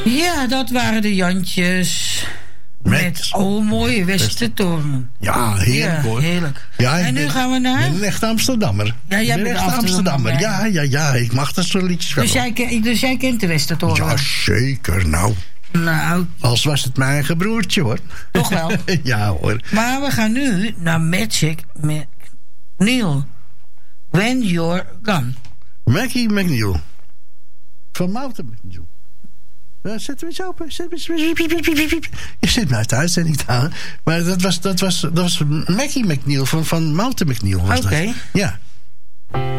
Ja, dat waren de Jantjes. Met mooie Westertoren. Ja, heerlijk hoor. Heerlijk. Ja, en nu gaan we naar... Ik ben een echte Amsterdammer. Ja, jij bent een Amsterdammer. Ja, ik mag dat soort liedjes wel. Dus jij kent de Westertoren? Ja, zeker. Nou, als was het mijn eigen broertje hoor. Toch wel? Ja hoor. Maar we gaan nu naar Magic McNeil. When You're Gone. Maggie McNeil. Van Mountain McNeil. Zet hem eens open. Je zit mij thuis en niet aan. Maar dat was Maggie McNeil van Mountain McNeil. Oké. Ja.